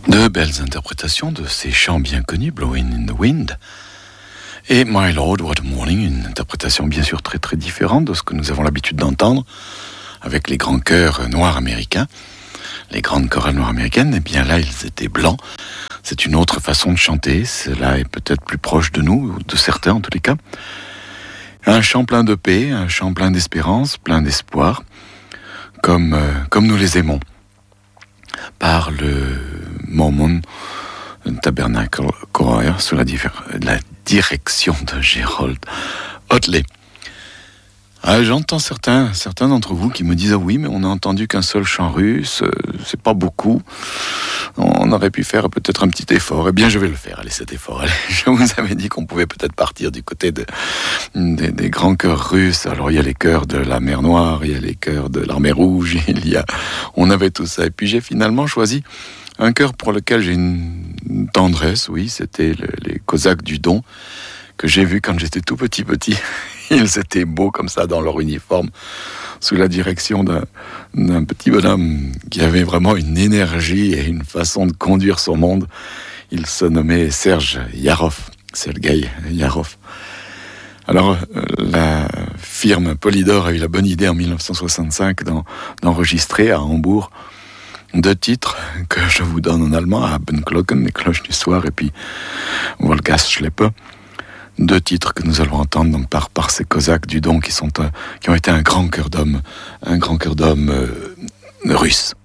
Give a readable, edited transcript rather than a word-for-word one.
De belles interprétations de ces chants bien connus, Blowing in the Wind, et My Lord, What a Morning, une interprétation bien sûr très très différente de ce que nous avons l'habitude d'entendre avec les grands chœurs noirs américains, les grandes chorales noires américaines. Et bien là, ils étaient blancs. C'est une autre façon de chanter. Cela est peut-être plus proche de nous, ou de certains en tous les cas. Un chant plein de paix, un chant plein d'espérance, plein d'espoir, comme nous les aimons, par le Mormon Tabernacle Choir sous la direction de Gerald Hotley. J'entends certains d'entre vous qui me disent « Ah oui, mais on n'a entendu qu'un seul chant russe, c'est pas beaucoup, on aurait pu faire peut-être un petit effort. » Eh bien, je vais le faire, allez, cet effort. Allez, je vous avais dit qu'on pouvait peut-être partir du côté des grands chœurs russes. Alors, il y a les chœurs de la mer Noire, il y a les chœurs de l'armée rouge, on avait tout ça. Et puis, j'ai finalement choisi un chœur pour lequel j'ai une tendresse, oui, c'était les Cosaques du Don, que j'ai vu quand j'étais tout petit. Ils étaient beaux comme ça dans leur uniforme, sous la direction d'un petit bonhomme qui avait vraiment une énergie et une façon de conduire son monde. Il se nommait Serge Yarov, Sergueï Yarov. Alors, la firme Polydor a eu la bonne idée en 1965 d'enregistrer à Hambourg 2 titres que je vous donne en allemand, Abendglocken, les cloches du soir, et puis Wolgasschleppe. 2 titres que nous allons entendre donc par ces Cosaques du Don qui ont été un grand cœur d'homme russe.